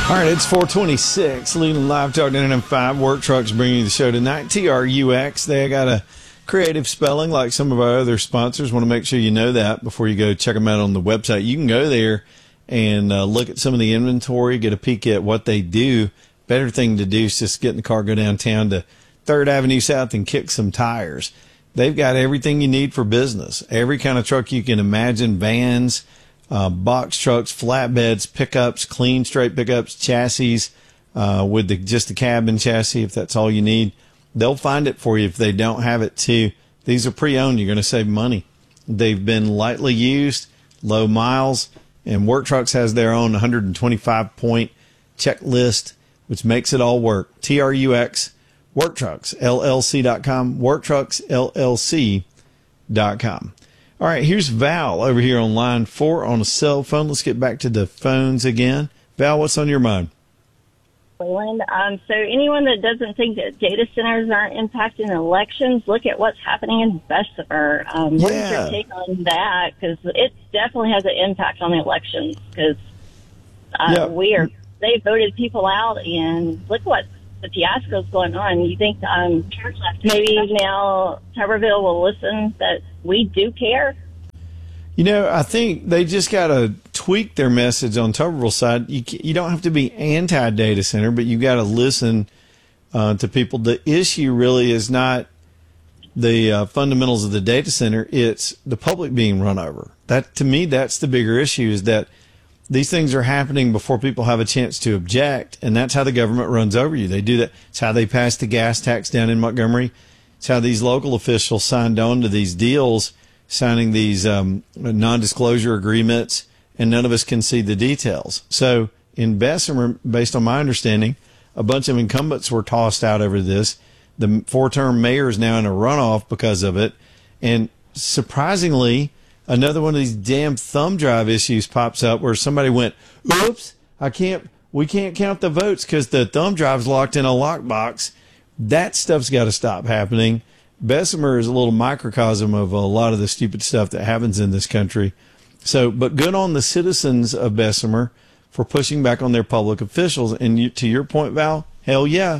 All right, it's 426. Leading Live Talk 995. Work Trucks bringing you the show tonight. TRUX. They got a creative spelling like some of our other sponsors. Want to make sure you know that before you go check them out on the website. You can go there and look at some of the inventory, get a peek at what they do. Better thing to do is just get in the car, go downtown to 3rd Avenue South and kick some tires. They've got everything you need for business. Every kind of truck you can imagine, vans, box trucks, flatbeds, pickups, clean straight pickups, chassis with just the cab and chassis if that's all you need. They'll find it for you if they don't have it too. These are pre-owned. You're going to save money. They've been lightly used, low miles, and Work Trucks has their own 125-point checklist, which makes it all work. TRUX, WorkTrucksLLC.com, WorkTrucksLLC.com. All right, here's Val over here on line 4 on a cell phone. Let's get back to the phones again. Val, what's on your mind? So anyone that doesn't think that data centers aren't impacting elections, look at what's happening in Bessemer. What is your take on that? Because it definitely has an impact on the elections because they voted people out, and look what the fiasco is going on. You think maybe now Tuberville will listen that we do care? You know, I think they just got to tweak their message on Tuberville's side. You don't have to be anti-data center, but you got to listen to people. The issue really is not the fundamentals of the data center. It's the public being run over. That, to me, that's the bigger issue, is that these things are happening before people have a chance to object, and that's how the government runs over you. They do that. It's how they passed the gas tax down in Montgomery. It's how these local officials signed on to these deals, signing these non-disclosure agreements, and none of us can see the details. So in Bessemer, based on my understanding, a bunch of incumbents were tossed out over this. The 4-term mayor is now in a runoff because of it. And surprisingly, another one of these damn thumb drive issues pops up where somebody went, oops, we can't count the votes because the thumb drive's locked in a lockbox. That stuff's got to stop happening. Bessemer is a little microcosm of a lot of the stupid stuff that happens in this country. So, but good on the citizens of Bessemer for pushing back on their public officials. And to your point, Val, hell yeah.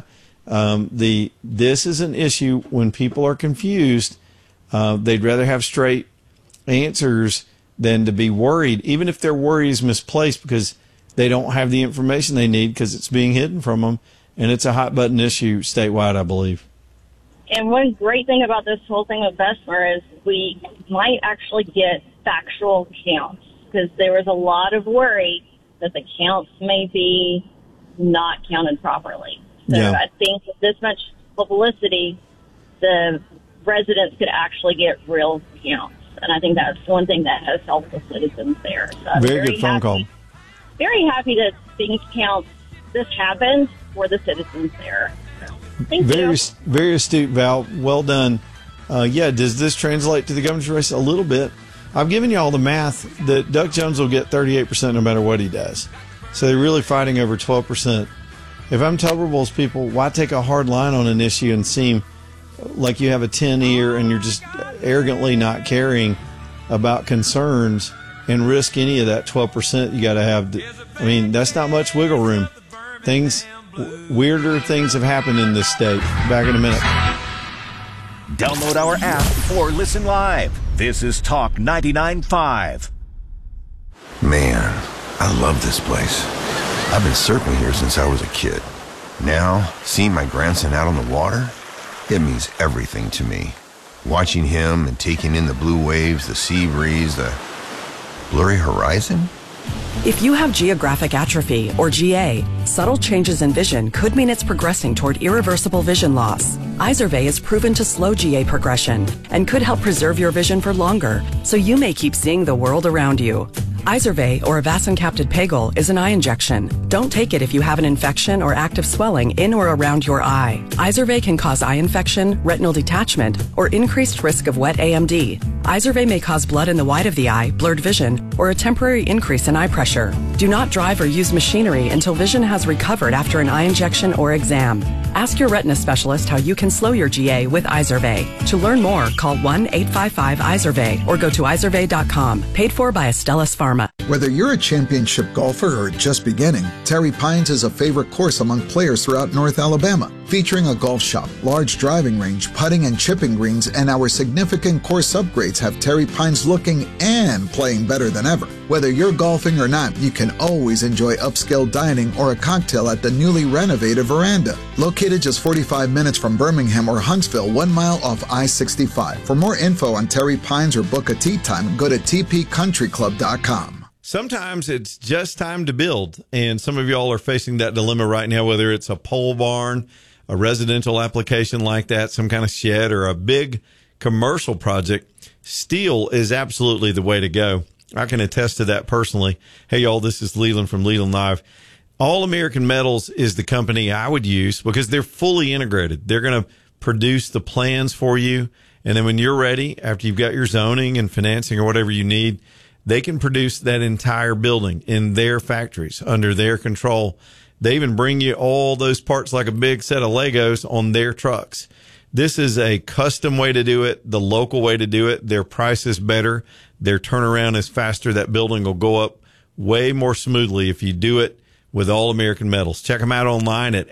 This is an issue when people are confused. They'd rather have straight answers than to be worried, even if their worry is misplaced because they don't have the information they need because it's being hidden from them. And it's a hot button issue statewide, I believe. And one great thing about this whole thing with Bessemer is we might actually get factual counts because there was a lot of worry that the counts may be not counted properly. So yeah. I think with this much publicity, the residents could actually get real counts. And I think that's one thing that has helped the citizens there. So very good phone call. Very happy that things count. This happened for the citizens there. Thank you. Very astute, Val. Well done. Does this translate to the governor's race? A little bit. I've given you all the math that Doug Jones will get 38% no matter what he does. So they're really fighting over 12%. If I'm Tuberville's people, why take a hard line on an issue and seem like you have a 10 ear and you're just arrogantly not caring about concerns and risk any of that 12% you got to have? I mean, that's not much wiggle room. Weirder things have happened in this state. Back in a minute. Download our app or listen live. This is Talk 99.5. Man, I love this place. I've been surfing here since I was a kid. Now, seeing my grandson out on the water, it means everything to me. Watching him and taking in the blue waves, the sea breeze, the blurry horizon. If you have geographic atrophy, or GA, subtle changes in vision could mean it's progressing toward irreversible vision loss. Izervay is proven to slow GA progression and could help preserve your vision for longer, so you may keep seeing the world around you. Izervay, or avacincaptad pegol, is an eye injection. Don't take it if you have an infection or active swelling in or around your eye. Izervay can cause eye infection, retinal detachment, or increased risk of wet AMD. Izervay may cause blood in the white of the eye, blurred vision, or a temporary increase in eye pressure. Do not drive or use machinery until vision has recovered after an eye injection or exam. Ask your retina specialist how you can slow your GA with Izervay. To learn more, call 1-855-IZERVAY or go to izervay.com. Paid for by Astellas Pharma. Whether you're a championship golfer or just beginning, Terry Pines is a favorite course among players throughout North Alabama. Featuring a golf shop, large driving range, putting and chipping greens, and our significant course upgrades have Terry Pines looking and playing better than ever. Whether you're golfing or not, you can always enjoy upscale dining or a cocktail at the newly renovated Veranda. Located just 45 minutes from Birmingham or Huntsville, 1 mile off I-65. For more info on Terry Pines or book a tee time, go to tpcountryclub.com. Sometimes it's just time to build, and some of y'all are facing that dilemma right now, whether it's a pole barn, a residential application like that, some kind of shed, or a big commercial project. Steel is absolutely the way to go. I can attest to that personally. Hey, y'all, this is Leland from Leland Live. All American Metals is the company I would use because they're fully integrated. They're going to produce the plans for you, and then when you're ready, after you've got your zoning and financing or whatever you need, they can produce that entire building in their factories under their control. They even bring you all those parts like a big set of Legos on their trucks. This is a custom way to do it, the local way to do it. Their price is better. Their turnaround is faster. That building will go up way more smoothly if you do it with All American Metals. Check them out online at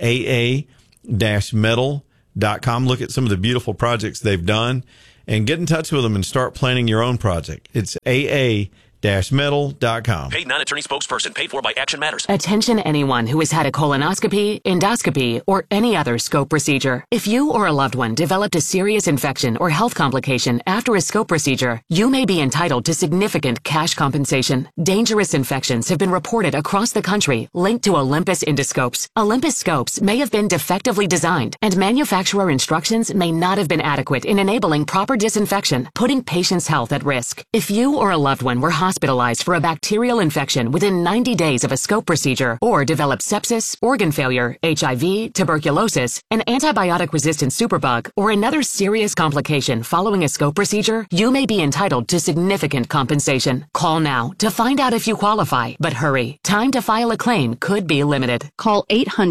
aa-metal.com. Look at some of the beautiful projects they've done and get in touch with them and start planning your own project. It's aa-metal.com. Paid non-attorney spokesperson, paid for by Action Matters. Attention anyone who has had a colonoscopy, endoscopy, or any other scope procedure. If you or a loved one developed a serious infection or health complication after a scope procedure, you may be entitled to significant cash compensation. Dangerous infections have been reported across the country linked to Olympus endoscopes. Olympus scopes may have been defectively designed, and manufacturer instructions may not have been adequate in enabling proper disinfection, putting patients' health at risk. If you or a loved one were hospitalized for a bacterial infection within 90 days of a scope procedure or developed sepsis, organ failure, HIV, tuberculosis, an antibiotic-resistant superbug, or another serious complication following a scope procedure, you may be entitled to significant compensation. Call now to find out if you qualify, but hurry. Time to file a claim could be limited. Call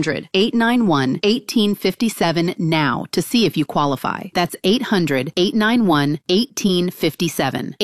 800-891-1857 now to see if you qualify. That's 800-891-1857.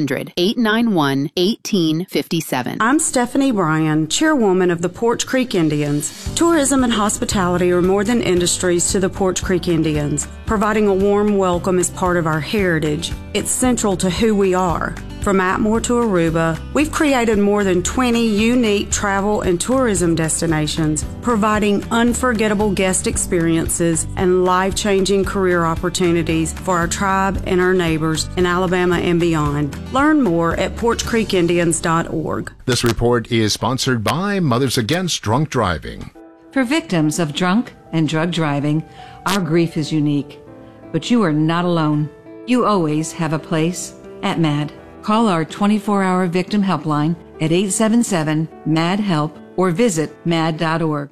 800-891-1857. I'm Stephanie Bryan, chairwoman of the Porch Creek Indians. Tourism and hospitality are more than industries to the Porch Creek Indians. Providing a warm welcome is part of our heritage. It's central to who we are. From Atmore to Aruba, we've created more than 20 unique travel and tourism destinations, providing unforgettable guest experiences and life-changing career opportunities for our tribe and our neighbors in Alabama and beyond. Learn more at porchcreekindians.org. This report is sponsored by Mothers Against Drunk Driving. For victims of drunk and drug driving, our grief is unique. But you are not alone. You always have a place at MAD. Call our 24-hour victim helpline at 877-MAD-HELP or visit mad.org.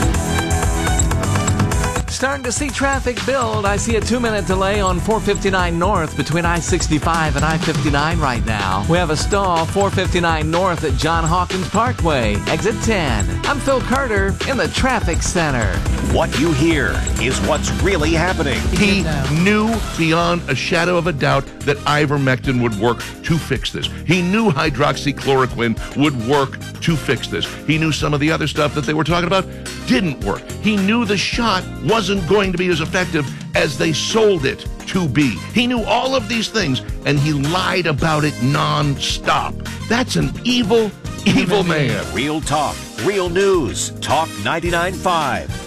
Starting to see traffic build. I see a 2-minute delay on 459 North between I-65 and I-59 right now. We have a stall 459 North at John Hawkins Parkway, exit 10. I'm Phil Carter in the traffic center. What you hear is what's really happening. He knew beyond a shadow of a doubt that ivermectin would work to fix this. He knew hydroxychloroquine would work to fix this. He knew some of the other stuff that they were talking about didn't work. He knew the shot wasn't going to be as effective as they sold it to be. He knew all of these things, and he lied about it non-stop. That's an evil, evil man. Real talk, real news. Talk 99.5.